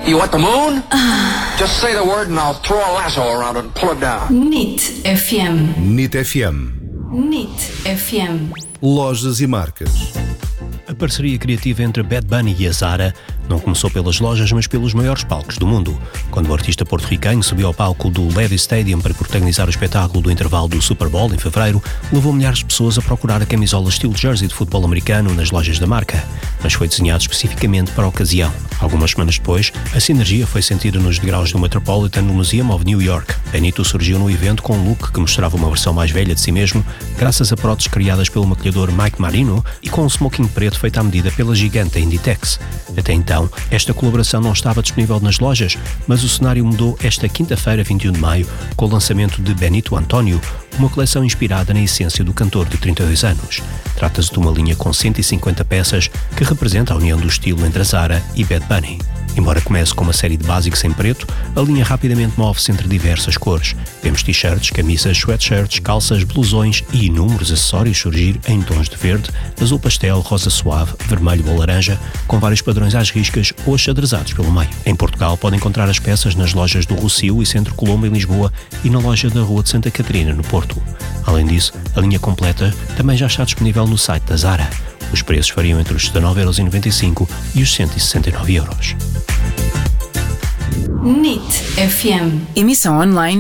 You want the moon? Just say the word and I'll throw a lasso around it and pull it down. NIT FM. NIT FM. NIT FM. Lojas e marcas. A parceria criativa entre Bad Bunny e a Zara não começou pelas lojas, mas pelos maiores palcos do mundo. Quando o artista porto-riquenho subiu ao palco do Levi's Stadium para protagonizar o espetáculo do intervalo do Super Bowl em fevereiro, levou milhares de pessoas a procurar a camisola estilo jersey de futebol americano nas lojas da marca, mas foi desenhado especificamente para a ocasião. Algumas semanas depois, a sinergia foi sentida nos degraus do Metropolitan Museum of New York. Benito surgiu no evento com um look que mostrava uma versão mais velha de si mesmo, graças a próteses criadas pelo maquilhador Mike Marino e com um smoking preto feito à medida pela gigante Inditex. Até então, esta colaboração não estava disponível nas lojas, mas o cenário mudou esta quinta-feira, 21 de maio, com o lançamento de Benito António, uma coleção inspirada na essência do cantor de 32 anos. Trata-se de uma linha com 150 peças que representa a união do estilo entre a Zara e Bad Bunny. Embora comece com uma série de básicos em preto, a linha rapidamente move-se entre diversas cores. Vemos t-shirts, camisas, sweatshirts, calças, blusões e inúmeros acessórios surgir em tons de verde, azul pastel, rosa suave, vermelho ou laranja, com vários padrões às riscas ou achadrezados pelo meio. Em Portugal pode encontrar as peças nas lojas do Rossio e Centro Colombo em Lisboa e na loja da Rua de Santa Catarina no Porto. Além disso, a linha completa também já está disponível no site da Zara. Os preços variam entre os 19,95€ e os 169€. NIT FM. Emissão online